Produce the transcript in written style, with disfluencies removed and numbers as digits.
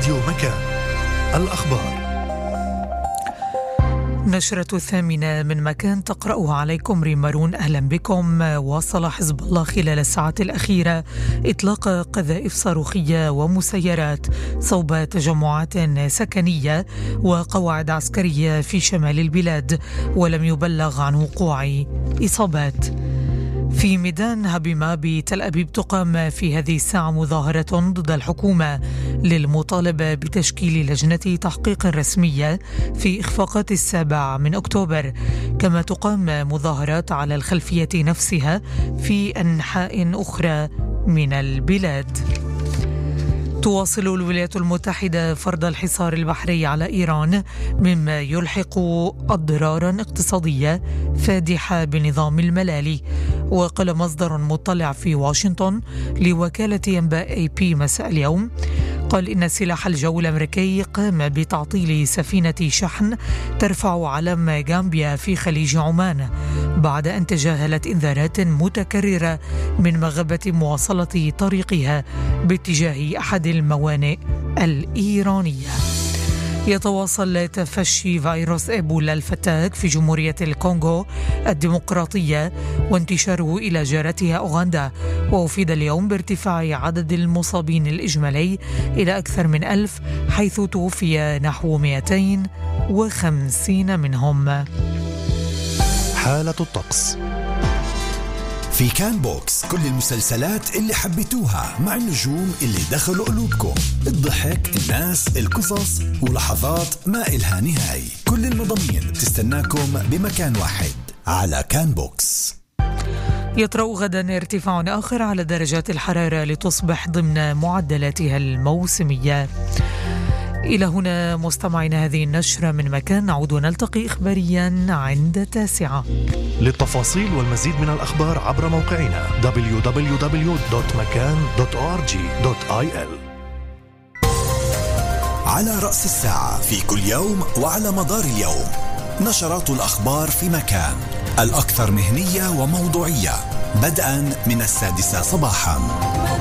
راديو مكان. الأخبار نشرة 8 من مكان تقرأها عليكم ريمارون. أهلا بكم. واصل حزب الله خلال الساعات الأخيرة إطلاق قذائف صاروخية ومسيرات صوب تجمعات سكنية وقواعد عسكرية في شمال البلاد، ولم يبلغ عن وقوع إصابات. في ميدان هبيمة بتل أبيب تقام في هذه الساعة مظاهرة ضد الحكومة للمطالبة بتشكيل لجنة تحقيق رسمية في إخفاقات 7 أكتوبر، كما تقام مظاهرات على الخلفية نفسها في أنحاء أخرى من البلاد. تواصل الولايات المتحدة فرض الحصار البحري على إيران، مما يلحق أضرارا اقتصادية فادحة بنظام الملالي. وقال مصدر مطلع في واشنطن لوكالة أنباء AP مساء اليوم، قال إن سلاح الجو الأمريكي قام بتعطيل سفينة شحن ترفع علم غامبيا في خليج عمان بعد أن تجاهلت إنذارات متكررة من مغبة مواصلة طريقها باتجاه أحد الموانئ الإيرانية. يتواصل تفشي فيروس إيبولا الفتاك في جمهورية الكونغو الديمقراطية وانتشاره إلى جارتها أوغندا، وأفيد اليوم بارتفاع عدد المصابين الإجمالي إلى أكثر من 1000، حيث توفي نحو 250 منهم. حالة الطقس. في كان بوكس كل المسلسلات اللي حبيتوها مع النجوم اللي دخلوا قلوبكم، الضحك، الناس، القصص ولحظات ما إلها نهاية. كل المضامين تستناكم بمكان واحد على كان بوكس. يطرأ غدا ارتفاع آخر على درجات الحرارة لتصبح ضمن معدلاتها الموسمية. إلى هنا مستمعين هذه النشرة من مكان، نعود ونلتقي إخباريا عند 9. للتفاصيل والمزيد من الأخبار عبر موقعنا www.makan.org.il. على رأس الساعة في كل يوم وعلى مدار اليوم نشرات الأخبار في مكان، الأكثر مهنية وموضوعية، بدءا من 6 صباحا.